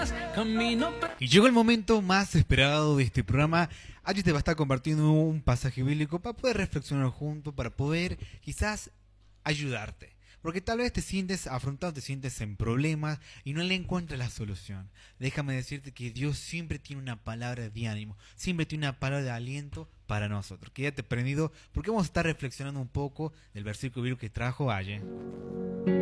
Y llegó el momento más esperado de este programa. Allí te va a estar compartiendo un pasaje bíblico para poder reflexionar juntos, para poder quizás ayudarte. Porque tal vez te sientes afrontado, te sientes en problemas y no le encuentras la solución. Déjame decirte que Dios siempre tiene una palabra de ánimo, siempre tiene una palabra de aliento para nosotros. Quédate prendido porque vamos a estar reflexionando un poco del versículo bíblico que trajo ayer.